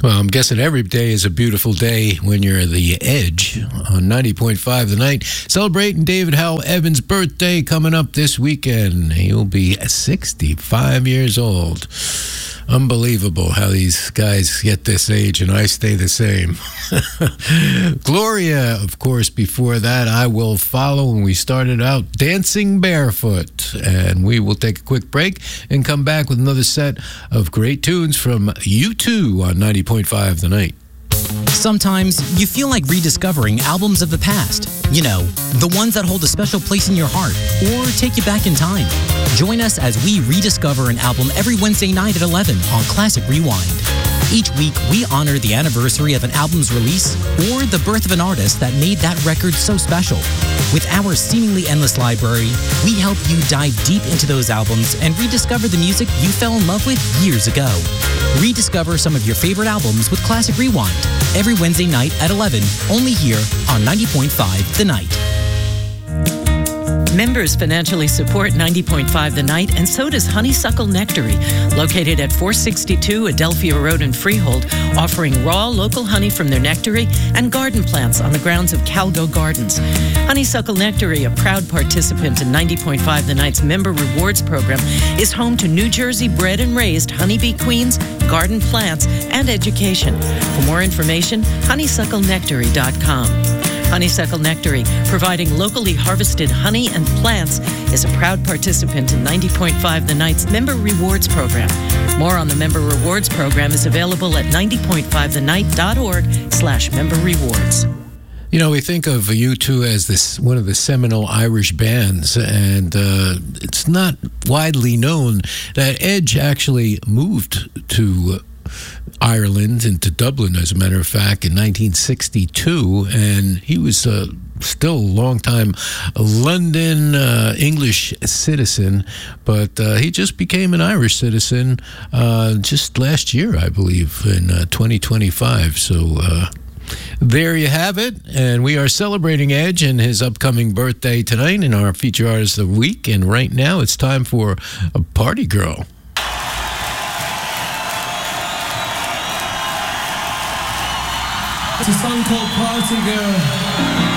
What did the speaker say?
Well, I'm guessing every day is a beautiful day when you're the Edge on 90.5 The Night. Celebrating David Howell Evans' birthday coming up this weekend. He'll be 65 years old. Unbelievable how these guys get this age and I stay the same. Gloria, of course, before that, I Will Follow. And we started out Dancing Barefoot. And we will take a quick break and come back with another set of great tunes from U2 on 90.5 The Night. Sometimes you feel like rediscovering albums of the past. You know, the ones that hold a special place in your heart or take you back in time. Join us as we rediscover an album every Wednesday night at 11 on Classic Rewind. Each week, we honor the anniversary of an album's release or the birth of an artist that made that record so special. With our seemingly endless library, we help you dive deep into those albums and rediscover the music you fell in love with years ago. Rediscover some of your favorite albums with Classic Rewind every Wednesday night at 11, only here on 90.5 The Night. Members financially support 90.5 The Night, and so does Honeysuckle Nectary, located at 462 Adelphia Road in Freehold, offering raw local honey from their nectary and garden plants on the grounds of Calgo Gardens. Honeysuckle Nectary, a proud participant in 90.5 The Night's member rewards program, is home to New Jersey bred and raised honeybee queens, garden plants, and education. For more information, honeysucklenectary.com. Honeysuckle Nectary, providing locally harvested honey and plants, is a proud participant in 90.5 The Night's Member Rewards Program. More on the Member Rewards Program is available at 90.5thenight.org/member rewards. You know, we think of U2 as one of the seminal Irish bands, and it's not widely known that Edge actually moved to Ireland, into Dublin, as a matter of fact, in 1962, and he was still a long-time London English citizen, but he just became an Irish citizen just last year, I believe, in 2025. So there you have it, and we are celebrating Edge and his upcoming birthday tonight in our Feature Artist of the Week, and right now it's time for a Party Girl. It's a song called Party Girl.